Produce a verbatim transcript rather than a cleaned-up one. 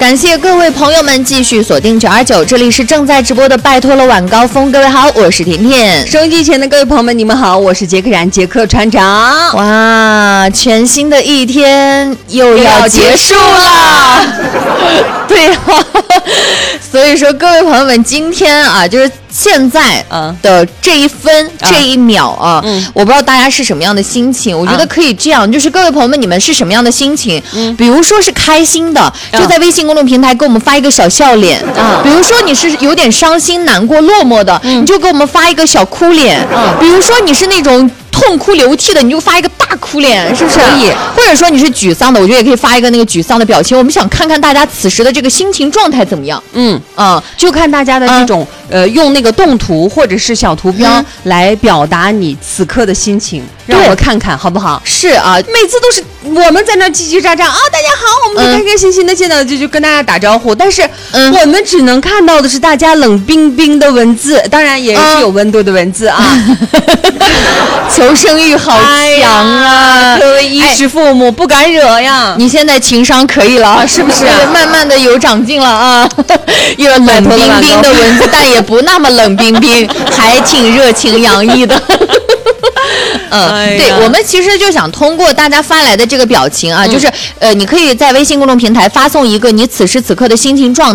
感谢各位朋友们继续锁定九二九，这里是正在直播的拜托了晚高峰。各位好，我是甜甜。 收音机前的各位朋友们，你们好，我是杰克然杰克船长。 哇，全新的一天又要结束了。对啊，所以说各位朋友们，今天啊，就是现在的这一分、嗯、这一秒啊、嗯，我不知道大家是什么样的心情。我觉得可以这样，就是各位朋友们，你们是什么样的心情？嗯，比如说是开心的，就在微信公众平台给我们发一个小笑脸啊；比如说你是有点伤心、难过、落寞的，嗯、你就给我们发一个小哭脸；嗯、比如说你是那种痛哭流涕的，你就发一个大哭脸，是不是？可以。或者说你是沮丧的，我觉得也可以发一个那个沮丧的表情。我们想看看大家此时的这个心情状态怎么样。 嗯嗯，就看大家的这种、嗯、呃，用那个动图或者是小图标来表达你此刻的心情，嗯、让我看看好不好？ 是啊， 每次都是我们在那叽叽喳喳啊，大家好，我们就开开心心的见到就就跟大家打招呼，但是我们只能看到的是大家冷冰冰的文字，当然也是有温度的文字啊。 求生欲好强啊！ 各位衣食父母、哎、不敢惹呀。 你现在情商可以了，是不是？慢慢的有长进了啊。有冷冰冰的文字，但也不那么冷冰冰，还挺热情洋溢的。嗯、哎，对，我们其实就想通过大家发来的这个表情啊，嗯、就是呃，你可以在微信公众平台发送一个你此时此刻的心情状态。